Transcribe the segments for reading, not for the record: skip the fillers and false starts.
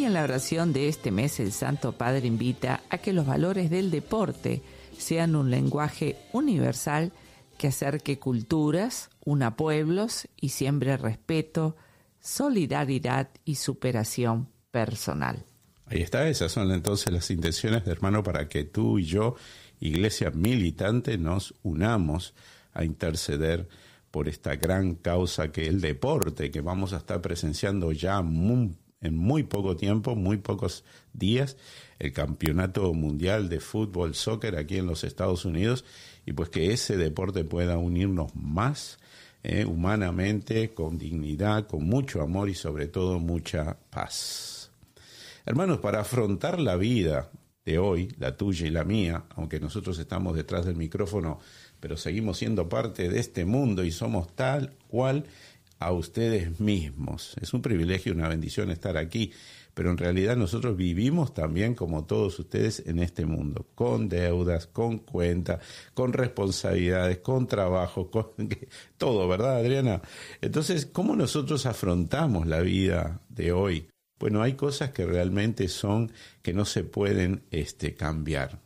Hoy en la oración de este mes el Santo Padre invita a que los valores del deporte sean un lenguaje universal que acerque culturas, una pueblos y siembre respeto, solidaridad y superación personal. Ahí está, esas son entonces las intenciones de hermano para que tú y yo, iglesia militante, nos unamos a interceder por esta gran causa que es el deporte, que vamos a estar presenciando ya en muy poco tiempo, muy pocos días, el Campeonato Mundial de Fútbol, Soccer aquí en los Estados Unidos, y pues que ese deporte pueda unirnos más humanamente, con dignidad, con mucho amor y sobre todo mucha paz. Hermanos, para afrontar la vida de hoy, la tuya y la mía, aunque nosotros estamos detrás del micrófono, pero seguimos siendo parte de este mundo y somos tal cual a ustedes mismos. Es un privilegio y una bendición estar aquí, pero en realidad nosotros vivimos también como todos ustedes en este mundo, con deudas, con cuentas, con responsabilidades, con trabajo, con todo, ¿verdad, Adriana? Entonces, ¿cómo nosotros afrontamos la vida de hoy? Bueno, hay cosas que realmente son que no se pueden cambiar.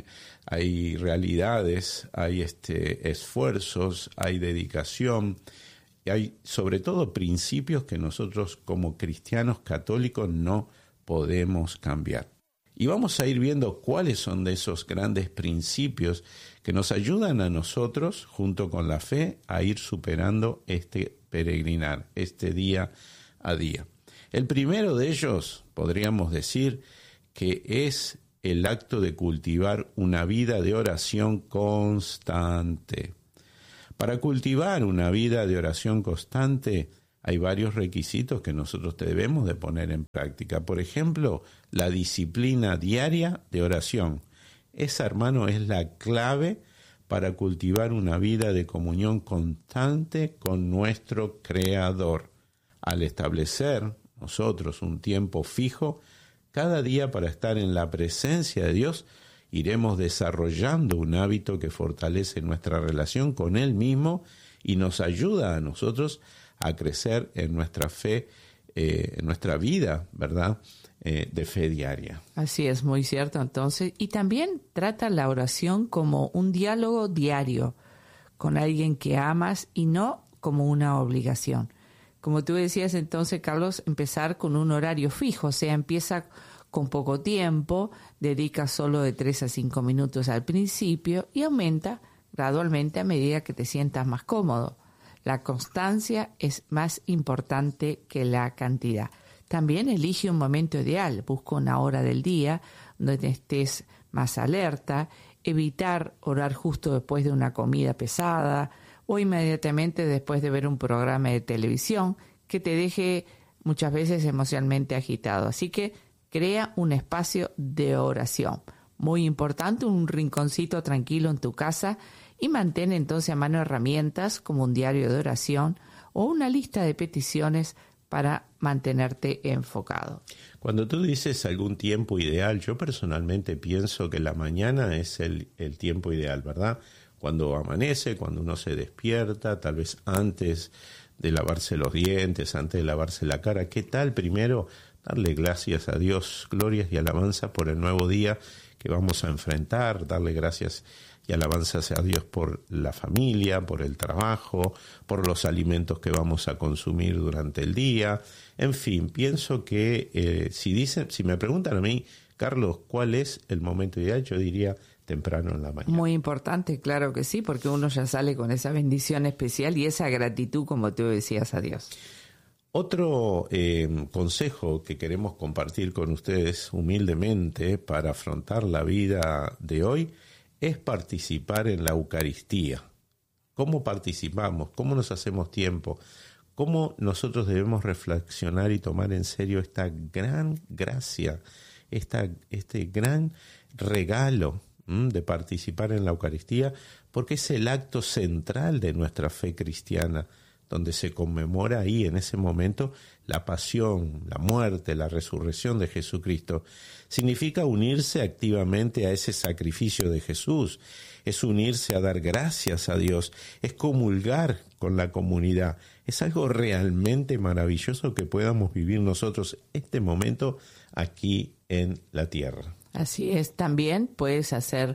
Hay realidades, hay esfuerzos, hay dedicación, y hay sobre todo principios que nosotros como cristianos católicos no podemos cambiar. Y vamos a ir viendo cuáles son de esos grandes principios que nos ayudan a nosotros, junto con la fe, a ir superando este peregrinar, este día a día. El primero de ellos, podríamos decir, que es el acto de cultivar una vida de oración constante. Para cultivar una vida de oración constante hay varios requisitos que nosotros debemos de poner en práctica. Por ejemplo, la disciplina diaria de oración. Esa, hermano, es la clave para cultivar una vida de comunión constante con nuestro Creador. Al establecer nosotros un tiempo fijo cada día para estar en la presencia de Dios, iremos desarrollando un hábito que fortalece nuestra relación con Él mismo y nos ayuda a nosotros a crecer en nuestra fe, en nuestra vida, ¿verdad?, de fe diaria. Así es, muy cierto. Entonces, y también trata la oración como un diálogo diario con alguien que amas y no como una obligación. Como tú decías entonces, Carlos, empezar con un horario fijo, o sea, empieza con poco tiempo, dedica solo de 3 a 5 minutos al principio y aumenta gradualmente a medida que te sientas más cómodo. La constancia es más importante que la cantidad. También elige un momento ideal, busca una hora del día donde estés más alerta, evitar orar justo después de una comida pesada o inmediatamente después de ver un programa de televisión que te deje muchas veces emocionalmente agitado. Así que crea un espacio de oración. Muy importante, un rinconcito tranquilo en tu casa y mantén entonces a mano herramientas como un diario de oración o una lista de peticiones para mantenerte enfocado. Cuando tú dices algún tiempo ideal, yo personalmente pienso que la mañana es el tiempo ideal, ¿verdad? Cuando amanece, cuando uno se despierta, tal vez antes de lavarse los dientes, antes de lavarse la cara. ¿Qué tal primero darle gracias a Dios, glorias y alabanzas por el nuevo día que vamos a enfrentar, darle gracias y alabanzas a Dios por la familia, por el trabajo, por los alimentos que vamos a consumir durante el día? En fin, pienso que si me preguntan a mí, Carlos, ¿cuál es el momento ideal? Yo diría temprano en la mañana. Muy importante, claro que sí, porque uno ya sale con esa bendición especial y esa gratitud, como tú decías, a Dios. Otro consejo que queremos compartir con ustedes humildemente para afrontar la vida de hoy es participar en la Eucaristía. ¿Cómo participamos? ¿Cómo nos hacemos tiempo? ¿Cómo nosotros debemos reflexionar y tomar en serio esta gran gracia, este gran regalo de participar en la Eucaristía? Porque es el acto central de nuestra fe cristiana, donde se conmemora ahí en ese momento la pasión, la muerte, la resurrección de Jesucristo, significa unirse activamente a ese sacrificio de Jesús, es unirse a dar gracias a Dios, es comulgar con la comunidad. Es algo realmente maravilloso que podamos vivir nosotros este momento aquí en la tierra. Así es, también puedes hacer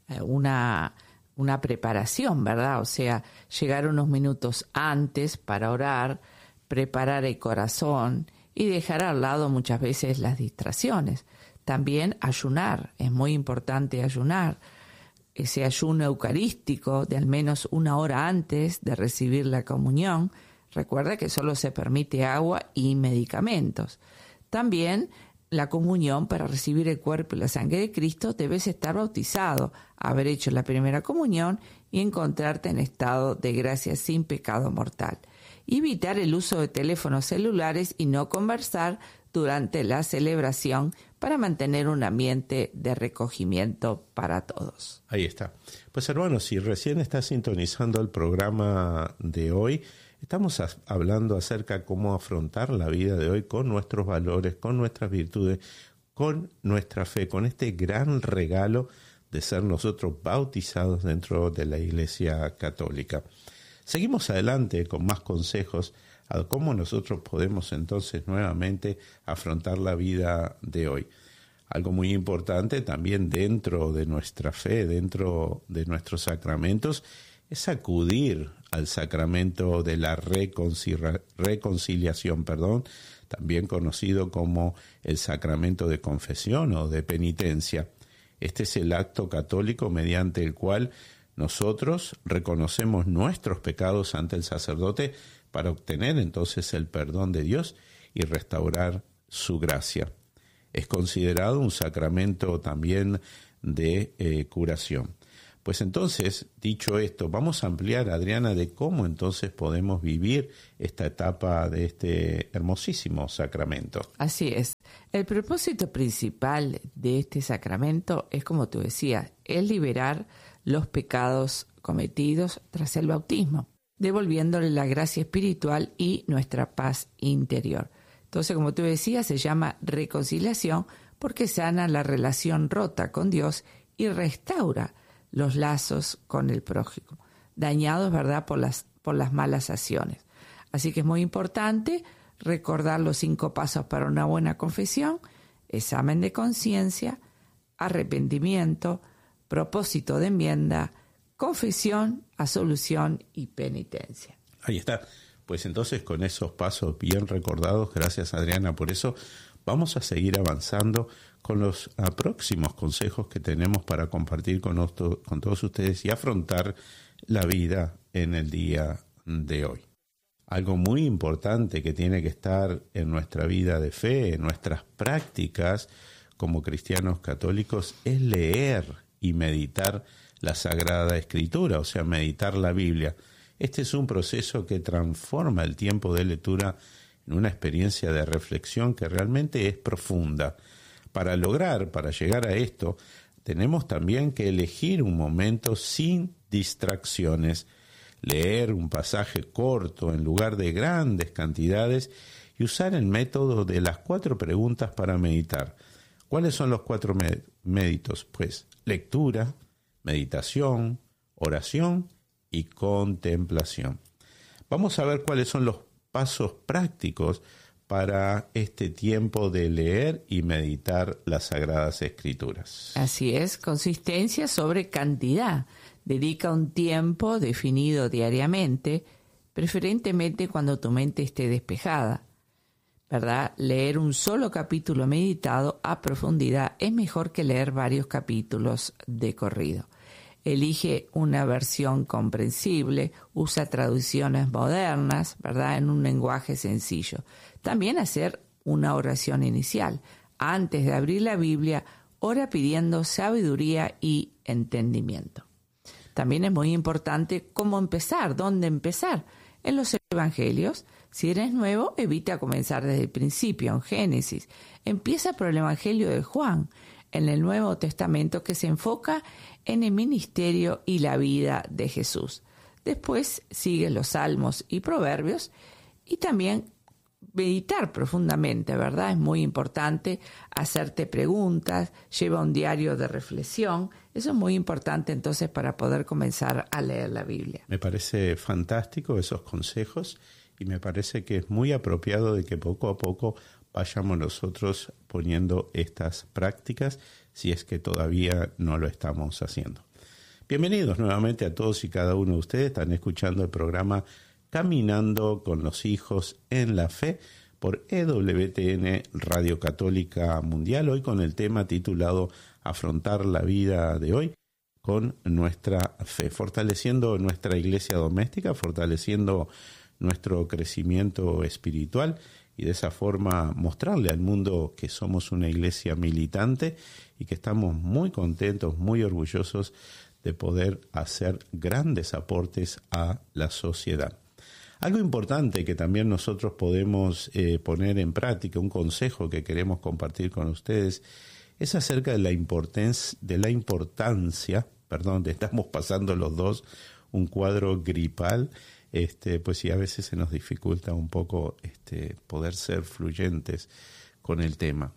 una preparación, ¿verdad? O sea, llegar unos minutos antes para orar, preparar el corazón y dejar al lado muchas veces las distracciones. También ayunar, es muy importante ayunar. Ese ayuno eucarístico de al menos 1 hora antes de recibir la comunión. Recuerda que solo se permite agua y medicamentos. También la comunión, para recibir el cuerpo y la sangre de Cristo, debes estar bautizado, haber hecho la primera comunión y encontrarte en estado de gracia sin pecado mortal. Evitar el uso de teléfonos celulares y no conversar durante la celebración para mantener un ambiente de recogimiento para todos. Ahí está. Pues hermanos, si recién estás sintonizando el programa de hoy, estamos hablando acerca de cómo afrontar la vida de hoy con nuestros valores, con nuestras virtudes, con nuestra fe, con este gran regalo de ser nosotros bautizados dentro de la Iglesia Católica. Seguimos adelante con más consejos a cómo nosotros podemos entonces nuevamente afrontar la vida de hoy. Algo muy importante también dentro de nuestra fe, dentro de nuestros sacramentos, es acudir al sacramento de la reconciliación, también conocido como el sacramento de confesión o de penitencia. Este es el acto católico mediante el cual nosotros reconocemos nuestros pecados ante el sacerdote para obtener entonces el perdón de Dios y restaurar su gracia. Es considerado un sacramento también de curación. Pues entonces, dicho esto, vamos a ampliar, Adriana, de cómo entonces podemos vivir esta etapa de este hermosísimo sacramento. Así es. El propósito principal de este sacramento es, como tú decías, es liberar los pecados cometidos tras el bautismo, devolviéndole la gracia espiritual y nuestra paz interior. Entonces, como tú decías, se llama reconciliación porque sana la relación rota con Dios y restaura los lazos con el prójimo, dañados, ¿verdad?, por las malas acciones. Así que es muy importante recordar los 5 pasos para una buena confesión: examen de conciencia, arrepentimiento, propósito de enmienda, confesión, absolución y penitencia. Ahí está. Pues entonces, con esos pasos bien recordados, gracias Adriana por eso, vamos a seguir avanzando con los próximos consejos que tenemos para compartir con todos ustedes y afrontar la vida en el día de hoy. Algo muy importante que tiene que estar en nuestra vida de fe, en nuestras prácticas como cristianos católicos, es leer y meditar la Sagrada Escritura, o sea, meditar la Biblia. Este es un proceso que transforma el tiempo de lectura en una experiencia de reflexión que realmente es profunda. Para llegar a esto, tenemos también que elegir un momento sin distracciones, leer un pasaje corto en lugar de grandes cantidades y usar el método de las 4 preguntas para meditar. ¿Cuáles son los 4 méditos? Pues lectura, meditación, oración y contemplación. Vamos a ver cuáles son los pasos prácticos para este tiempo de leer y meditar las Sagradas Escrituras. Así es, consistencia sobre cantidad. Dedica un tiempo definido diariamente, preferentemente cuando tu mente esté despejada, ¿verdad? Leer un solo capítulo meditado a profundidad es mejor que leer varios capítulos de corrido. Elige una versión comprensible, usa traducciones modernas, ¿verdad?, en un lenguaje sencillo. También hacer una oración inicial. Antes de abrir la Biblia, ora pidiendo sabiduría y entendimiento. También es muy importante cómo empezar, dónde empezar. En los evangelios, si eres nuevo, evita comenzar desde el principio, en Génesis. Empieza por el Evangelio de Juan, en el Nuevo Testamento, que se enfoca en el ministerio y la vida de Jesús. Después sigue los Salmos y Proverbios y también meditar profundamente, ¿verdad? Es muy importante hacerte preguntas, lleva un diario de reflexión. Eso es muy importante entonces para poder comenzar a leer la Biblia. Me parece fantástico esos consejos y me parece que es muy apropiado de que poco a poco vayamos nosotros poniendo estas prácticas si es que todavía no lo estamos haciendo. Bienvenidos nuevamente a todos y cada uno de ustedes. Están escuchando el programa Caminando con los Hijos en la Fe por EWTN Radio Católica Mundial, hoy con el tema titulado Afrontar la vida de hoy con nuestra fe, fortaleciendo nuestra iglesia doméstica, fortaleciendo nuestro crecimiento espiritual y de esa forma mostrarle al mundo que somos una iglesia militante y que estamos muy contentos, muy orgullosos de poder hacer grandes aportes a la sociedad. Algo importante que también nosotros podemos poner en práctica, un consejo que queremos compartir con ustedes, es acerca de la importancia, estamos pasando los dos un cuadro gripal, pues sí, a veces se nos dificulta un poco poder ser fluyentes con el tema.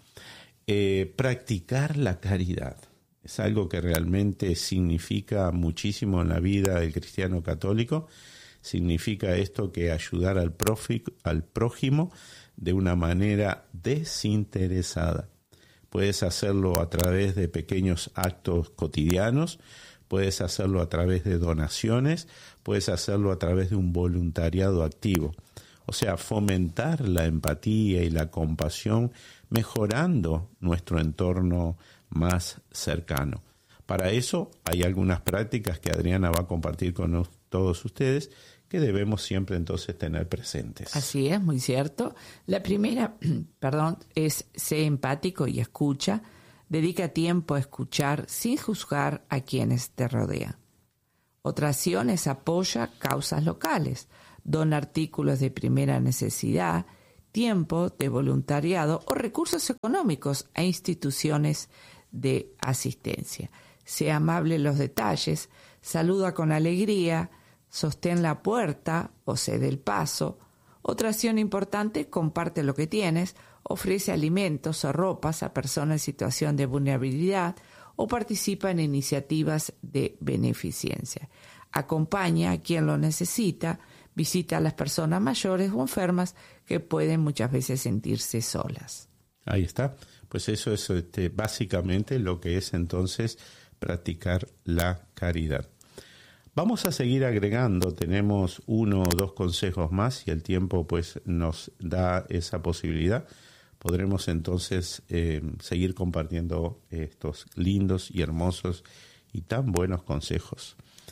Practicar la caridad es algo que realmente significa muchísimo en la vida del cristiano católico. Significa esto que ayudar al prójimo de una manera desinteresada. Puedes hacerlo a través de pequeños actos cotidianos, puedes hacerlo a través de donaciones, puedes hacerlo a través de un voluntariado activo. O sea, fomentar la empatía y la compasión, mejorando nuestro entorno más cercano. Para eso hay algunas prácticas que Adriana va a compartir con todos ustedes que debemos siempre entonces tener presentes. Así es, muy cierto. La primera, es ser empático y escucha. Dedica tiempo a escuchar sin juzgar a quienes te rodean. Otra acción es apoya causas locales. Dona artículos de primera necesidad, tiempo de voluntariado o recursos económicos a instituciones de asistencia. Sea amable en los detalles, saluda con alegría, sostén la puerta o cede el paso. Otra acción importante, comparte lo que tienes, ofrece alimentos o ropas a personas en situación de vulnerabilidad o participa en iniciativas de beneficencia. Acompaña a quien lo necesita, visita a las personas mayores o enfermas que pueden muchas veces sentirse solas. Ahí está. Pues eso es básicamente lo que es entonces practicar la caridad. Vamos a seguir agregando, tenemos 1 o 2 consejos más y el tiempo pues nos da esa posibilidad. Podremos entonces seguir compartiendo estos lindos y hermosos y tan buenos consejos.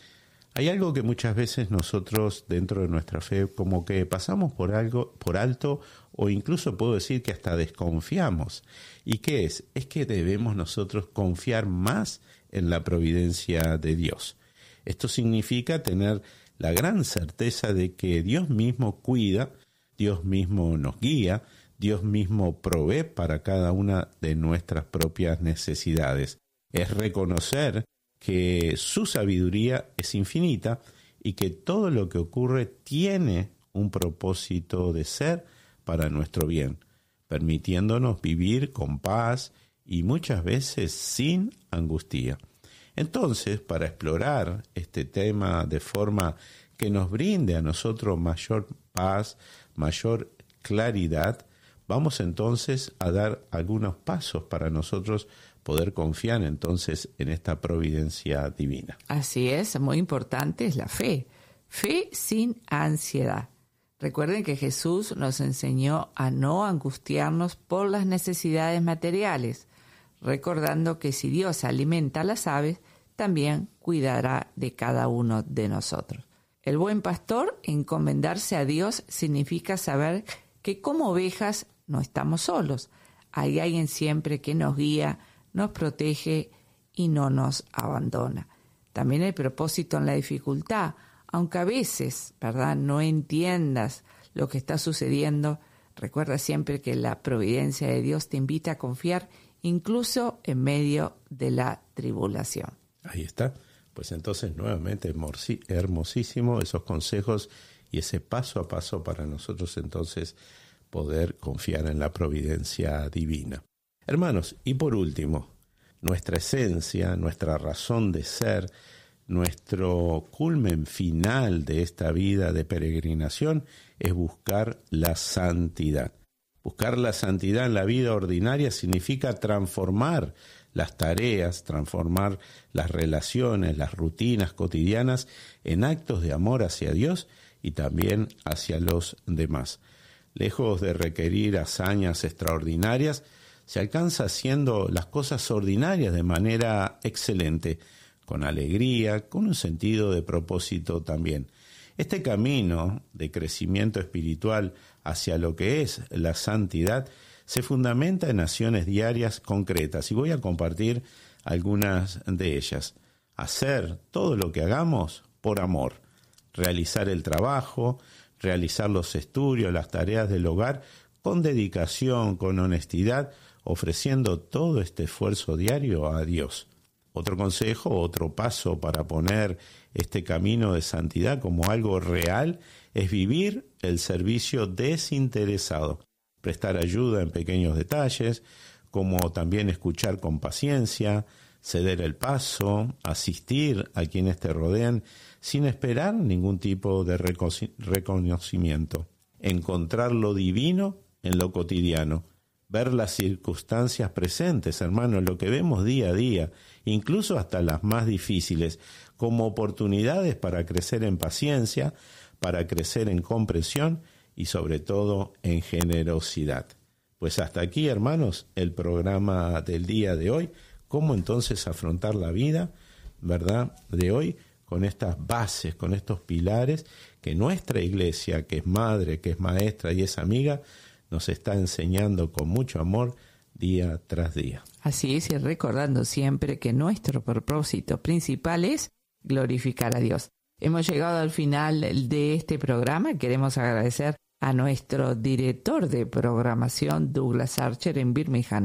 Hay algo que muchas veces nosotros dentro de nuestra fe como que pasamos por alto o incluso puedo decir que hasta desconfiamos. ¿Y qué es? Es que debemos nosotros confiar más en la providencia de Dios. Esto significa tener la gran certeza de que Dios mismo cuida, Dios mismo nos guía, Dios mismo provee para cada una de nuestras propias necesidades. Es reconocer que su sabiduría es infinita y que todo lo que ocurre tiene un propósito de ser para nuestro bien, permitiéndonos vivir con paz y muchas veces sin angustia. Entonces, para explorar este tema de forma que nos brinde a nosotros mayor paz, mayor claridad, vamos entonces a dar algunos pasos para nosotros poder confiar entonces en esta providencia divina. Así es, muy importante es la fe. Fe sin ansiedad. Recuerden que Jesús nos enseñó a no angustiarnos por las necesidades materiales, recordando que si Dios alimenta a las aves, también cuidará de cada uno de nosotros. El buen pastor, encomendarse a Dios, significa saber que como ovejas no estamos solos. Hay alguien siempre que nos guía, nos protege y no nos abandona. También el propósito en la dificultad, aunque a veces, no entiendas lo que está sucediendo, recuerda siempre que la providencia de Dios te invita a confiar incluso en medio de la tribulación. Ahí está. Pues entonces nuevamente hermosísimo esos consejos y ese paso a paso para nosotros entonces poder confiar en la providencia divina. Hermanos, y por último, nuestra esencia, nuestra razón de ser, nuestro culmen final de esta vida de peregrinación es buscar la santidad. Buscar la santidad en la vida ordinaria significa transformar las tareas, transformar las relaciones, las rutinas cotidianas en actos de amor hacia Dios y también hacia los demás. Lejos de requerir hazañas extraordinarias, se alcanza haciendo las cosas ordinarias de manera excelente, con alegría, con un sentido de propósito también. Este camino de crecimiento espiritual hacia lo que es la santidad se fundamenta en acciones diarias concretas y voy a compartir algunas de ellas. Hacer todo lo que hagamos por amor, realizar el trabajo, realizar los estudios, las tareas del hogar con dedicación, con honestidad, ofreciendo todo este esfuerzo diario a Dios. Otro consejo, otro paso para poner este camino de santidad como algo real es vivir el servicio desinteresado, prestar ayuda en pequeños detalles, como también escuchar con paciencia, ceder el paso, asistir a quienes te rodean sin esperar ningún tipo de reconocimiento, encontrar lo divino en lo cotidiano, ver las circunstancias presentes, hermanos, lo que vemos día a día, incluso hasta las más difíciles, como oportunidades para crecer en paciencia, para crecer en comprensión y sobre todo en generosidad. Pues hasta aquí, hermanos, el programa del día de hoy. ¿Cómo entonces afrontar la vida, verdad, de hoy con estas bases, con estos pilares que nuestra iglesia, que es madre, que es maestra y es amiga, nos está enseñando con mucho amor día tras día? Así es, y recordando siempre que nuestro propósito principal es glorificar a Dios. Hemos llegado al final de este programa. Queremos agradecer a nuestro director de programación, Douglas Archer, en Birmingham,